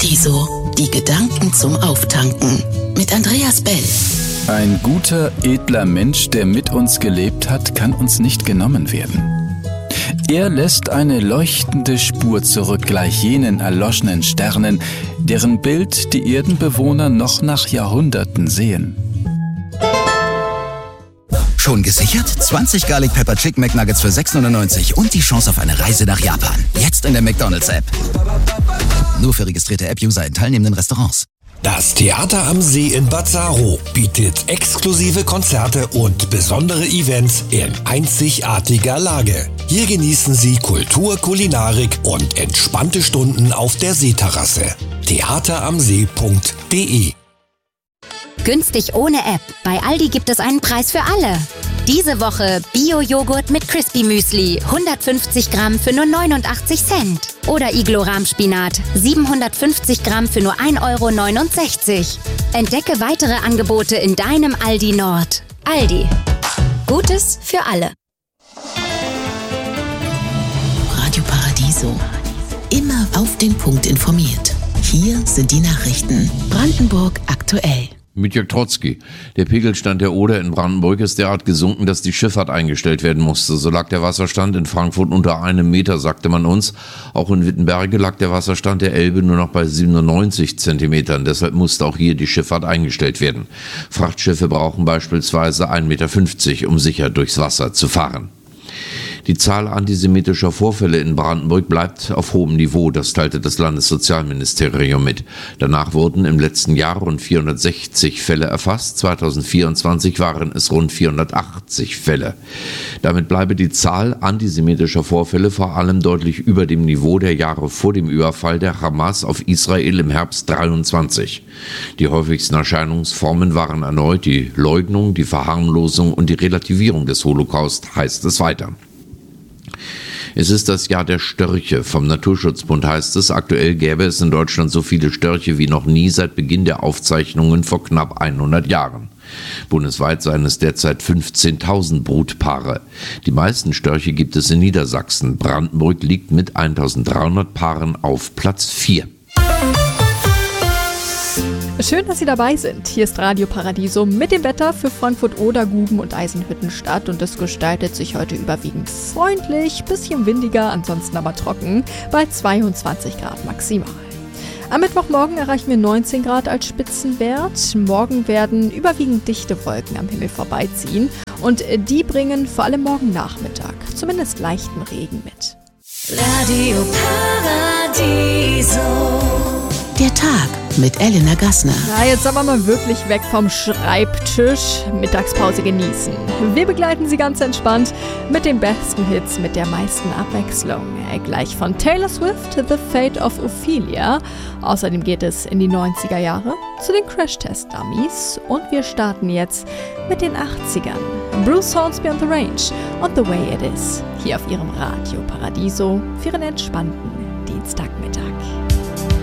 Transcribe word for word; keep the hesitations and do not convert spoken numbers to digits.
Paradiso, die Gedanken zum Auftanken mit Andreas Bell. Ein guter, edler Mensch, der mit uns gelebt hat, kann uns nicht genommen werden. Er lässt eine leuchtende Spur zurück, gleich jenen erloschenen Sternen, deren Bild die Erdenbewohner noch nach Jahrhunderten sehen. Schon gesichert? zwanzig Garlic Pepper Chicken McNuggets für sechs neunundneunzig und die Chance auf eine Reise nach Japan. Jetzt in der McDonald's-App. Nur für registrierte App-User in teilnehmenden Restaurants. Das Theater am See in Bad Saro bietet exklusive Konzerte und besondere Events in einzigartiger Lage. Hier genießen Sie Kultur, Kulinarik und entspannte Stunden auf der Seeterrasse. theateramsee punkt de. Günstig ohne App. Bei Aldi gibt es einen Preis für alle. Diese Woche Bio-Joghurt mit Crispy Müsli, hundertfünfzig Gramm für nur neunundachtzig Cent. Oder Iglo-Rahmspinat, siebenhundertfünfzig Gramm für nur ein Euro neunundsechzig. Entdecke weitere Angebote in deinem Aldi Nord. Aldi. Gutes für alle. Radio Paradiso. Immer auf den Punkt informiert. Hier sind die Nachrichten. Brandenburg aktuell. Mit Jörg Trotzki. Der Pegelstand der Oder in Brandenburg ist derart gesunken, dass die Schifffahrt eingestellt werden musste. So lag der Wasserstand in Frankfurt unter einem Meter, sagte man uns. Auch in Wittenberge lag der Wasserstand der Elbe nur noch bei siebenundneunzig Zentimetern. Deshalb musste auch hier die Schifffahrt eingestellt werden. Frachtschiffe brauchen beispielsweise ein Meter fünfzig, um sicher durchs Wasser zu fahren. Die Zahl antisemitischer Vorfälle in Brandenburg bleibt auf hohem Niveau, das teilte das Landessozialministerium mit. Danach wurden im letzten Jahr rund vierhundertsechzig Fälle erfasst, zweitausendvierundzwanzig waren es rund vierhundertachtzig Fälle. Damit bleibe die Zahl antisemitischer Vorfälle vor allem deutlich über dem Niveau der Jahre vor dem Überfall der Hamas auf Israel im Herbst dreiundzwanzig. Die häufigsten Erscheinungsformen waren erneut die Leugnung, die Verharmlosung und die Relativierung des Holocaust, heißt es weiter. Es ist das Jahr der Störche. Vom Naturschutzbund heißt es, aktuell gäbe es in Deutschland so viele Störche wie noch nie seit Beginn der Aufzeichnungen vor knapp hundert Jahren. Bundesweit seien es derzeit fünfzehntausend Brutpaare. Die meisten Störche gibt es in Niedersachsen. Brandenburg liegt mit eintausenddreihundert Paaren auf Platz vier. Schön, dass Sie dabei sind. Hier ist Radio Paradiso mit dem Wetter für Frankfurt oder Guben und Eisenhüttenstadt und es gestaltet sich heute überwiegend freundlich, bisschen windiger, ansonsten aber trocken, bei zweiundzwanzig Grad maximal. Am Mittwochmorgen erreichen wir neunzehn Grad als Spitzenwert. Morgen werden überwiegend dichte Wolken am Himmel vorbeiziehen und die bringen vor allem morgen Nachmittag zumindest leichten Regen mit. Radio Paradiso. Der Tag mit Elena Gassner. Na, jetzt sind wir mal wirklich weg vom Schreibtisch. Mittagspause genießen. Wir begleiten Sie ganz entspannt mit den besten Hits, mit der meisten Abwechslung. Gleich von Taylor Swift, The Fate of Ophelia. Außerdem geht es in die neunziger Jahre zu den Crash-Test-Dummies. Und wir starten jetzt mit den achtzigern. Bruce Hornsby on the Range und The Way It Is. Hier auf Ihrem Radio Paradiso für Ihren entspannten Dienstagmittag.